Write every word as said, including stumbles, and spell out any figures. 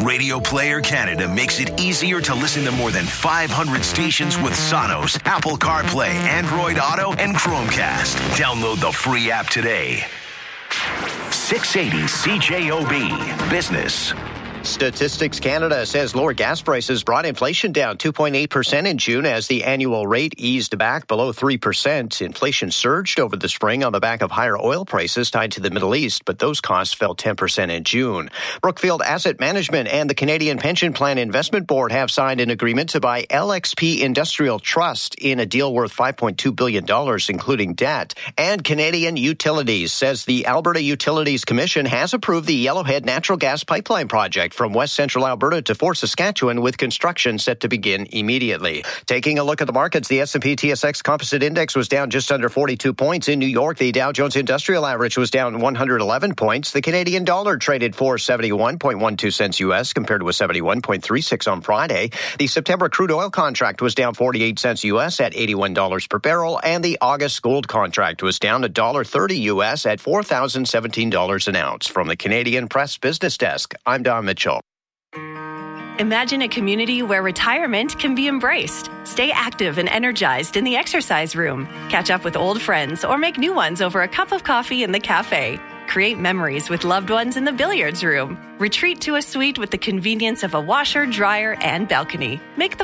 Radio Player Canada makes it easier to listen to more than five hundred stations with Sonos, Apple CarPlay, Android Auto, and Chromecast. Download the free app today. six eighty C J O B Business. Statistics Canada says lower gas prices brought inflation down two point eight percent in June as the annual rate eased back below three percent. Inflation surged over the spring on the back of higher oil prices tied to the Middle East, but those costs fell ten percent in June. Brookfield Asset Management and the Canadian Pension Plan Investment Board have signed an agreement to buy L X P Industrial Trust in a deal worth five point two billion dollars, including debt. And Canadian Utilities says the Alberta Utilities Commission has approved the Yellowhead Natural Gas Pipeline project from West Central Alberta to Fort Saskatchewan, with construction set to begin immediately. Taking a look at the markets, the S and P T S X Composite Index was down just under forty-two points. In New York, the Dow Jones Industrial Average was down one hundred eleven points. The Canadian dollar traded for seventy-one point one two cents U S compared to a seventy-one point three six on Friday. The September crude oil contract was down forty-eight cents U S at eighty-one dollars per barrel, and the August gold contract was down one dollar thirty U S at four thousand seventeen dollars an ounce. From the Canadian Press Business Desk, I'm Don Mitchell. Imagine a community where retirement can be embraced. Stay active and energized in the exercise room. Catch up with old friends or make new ones over a cup of coffee in the cafe. Create memories with loved ones in the billiards room. Retreat to a suite with the convenience of a washer, dryer, and balcony. Make the